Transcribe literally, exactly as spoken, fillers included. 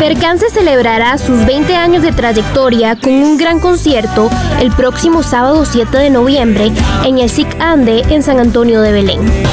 Percance celebrará sus veinte años de trayectoria con un gran concierto el próximo sábado siete de noviembre en el S I C Ande en San Antonio de Belén.